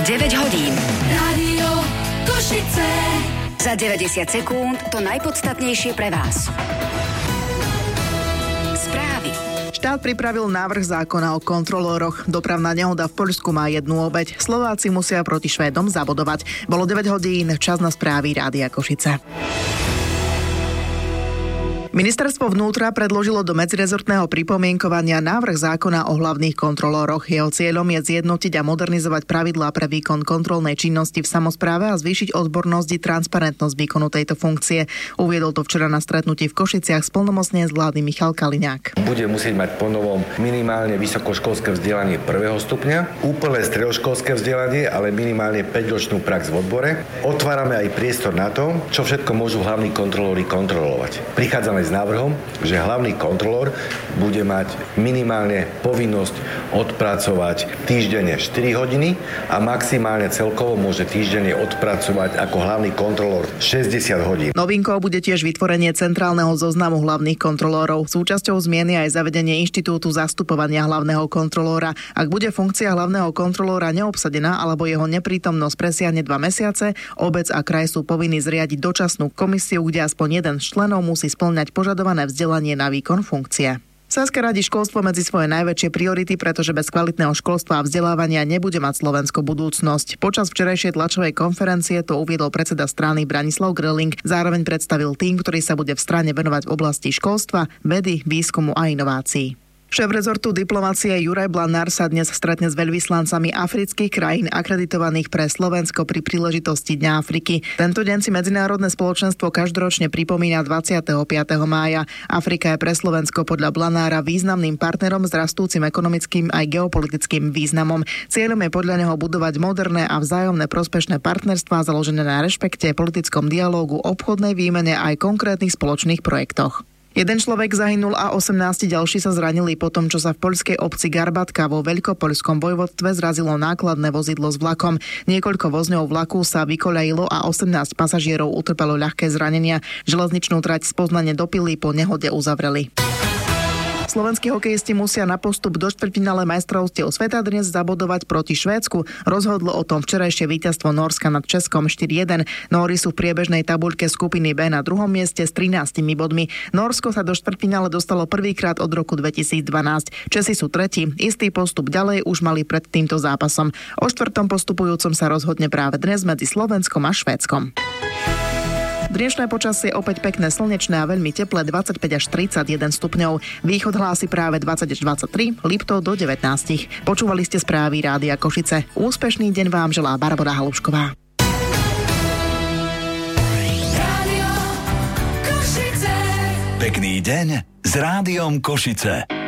9 hodín. Rádio Košice. Za 90 sekúnd to najpodstatnejšie pre vás. Správy. Štát pripravil návrh zákona o kontrolóroch. Dopravná nehoda v Poľsku má jednu obeť. Slováci musia proti Švédom zabodovať. Bolo 9 hodín, čas na správy Rádia Košice. Ministerstvo vnútra predložilo do medzirezortného pripomienkovania návrh zákona o hlavných kontrolóroch. Jeho cieľom je zjednotiť a modernizovať pravidlá pre výkon kontrolnej činnosti v samospráve a zvýšiť odbornosť i transparentnosť výkonu tejto funkcie. Uviedol to včera na stretnutí v Košiciach splnomocnenec vlády Michal Kaliňák. Bude musieť mať ponovom minimálne vysokoškolské vzdelanie 1. stupňa, úplné stredoškolské vzdelanie, ale minimálne 5-ročnú prax v odbore. Otvárame aj priestor na to, čo všetko môžu hlavní kontrolóri kontrolovať. Prichádzame s návrhom, že hlavný kontrolór bude mať minimálne povinnosť odpracovať týždenne 4 hodiny a maximálne celkovo môže týždenne odpracovať ako hlavný kontrolór 60 hodín. Novinkou bude tiež vytvorenie centrálneho zoznamu hlavných kontrolórov. Súčasťou zmieny aj zavedenie inštitútu zastupovania hlavného kontrolóra. Ak bude funkcia hlavného kontrolóra neobsadená alebo jeho neprítomnosť presiahne 2 mesiace, obec a kraj sú povinní zriadiť dočasnú komisiu, kde aspoň jeden z členov musí spĺňať požadované vzdelanie na výkon funkcie. Saska radí školstvo medzi svoje najväčšie priority, pretože bez kvalitného školstva a vzdelávania nebude mať Slovensko budúcnosť. Počas včerajšej tlačovej konferencie to uviedol predseda strany Branislav Gröling. Zároveň predstavil tým, ktorý sa bude v strane venovať v oblasti školstva, vedy, výskumu a inovácií. Šéf rezortu diplomacie Juraj Blanár sa dnes stretne s veľvyslancami afrických krajín akreditovaných pre Slovensko pri príležitosti Dňa Afriky. Tento deň si medzinárodné spoločenstvo každoročne pripomína 25. mája. Afrika je pre Slovensko podľa Blanára významným partnerom s rastúcim ekonomickým aj geopolitickým významom. Cieľom je podľa neho budovať moderné a vzájomné prospešné partnerstvá založené na rešpekte, politickom dialógu, obchodnej výmene aj konkrétnych spoločných projektoch. Jeden človek zahynul a 18 ďalší sa zranili po tom, čo sa v poľskej obci Garbatka vo Veľkopoľskom vojvodstve zrazilo nákladné vozidlo s vlakom. Niekoľko vozňov vlaku sa vykoľajilo a 18 pasažierov utrpelo ľahké zranenia. Železničnú trať z Poznane do Pily po nehode uzavreli. Slovenskí hokejisti musia na postup do štvrťfinále majstrovstiev sveta dnes zabodovať proti Švédsku. Rozhodlo o tom včerajšie víťazstvo Nórska nad Českom 4-1. Nóri sú v priebežnej tabuľke skupiny B na druhom mieste s 13 bodmi. Nórsko sa do štvrťfinále dostalo prvýkrát od roku 2012. Česi sú tretí. Istý postup ďalej už mali pred týmto zápasom. O štvrtom postupujúcom sa rozhodne práve dnes medzi Slovenskom a Švédskom. Dnešné počasie opäť pekné, slnečné a veľmi teplé 25 až 31 stupňov. Východ hlási práve 20 až 23, Liptov do 19. Počúvali ste správy Rádia Košice. Úspešný deň vám želá Barbora Halušková. Rádio Košice. Pekný deň s Rádiom Košice.